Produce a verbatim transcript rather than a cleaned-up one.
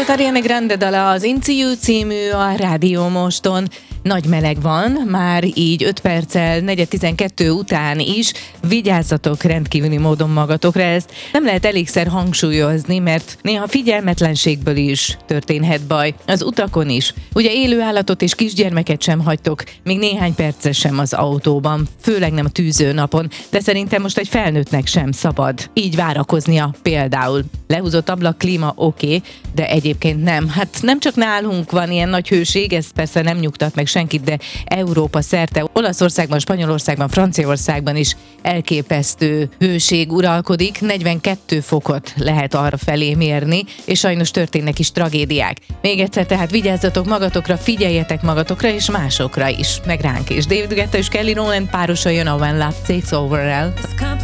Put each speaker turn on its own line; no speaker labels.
volt Ariana Grande dala, az Into You című a Rádió Moston. Nagy meleg van, már így öt perccel negyven tizenkettő után is. Vigyázzatok rendkívüli módon magatokra, ezt nem lehet elégszer hangsúlyozni, mert néha figyelmetlenségből is történhet baj. Az utakon is. Ugye élő állatot és kisgyermeket sem hagytok, még néhány percre sem az autóban, főleg nem a tűző napon, de szerintem most egy felnőttnek sem szabad így várakoznia például. Lehúzott ablak, klíma, oké, okay, de egyébként nem. Hát nem csak nálunk van ilyen nagy hőség, ez persze nem nyugtat meg senkit, de Európa szerte, Olaszországban, Spanyolországban, Franciaországban is elképesztő hőség uralkodik, negyvenkét fokot lehet arra felé mérni, és sajnos történnek is tragédiák. Még egyszer tehát vigyázzatok magatokra, figyeljetek magatokra és másokra is, meg ránk is. David Guetta és Kelly Rowland párosa jön a When Love Takes Over-rel.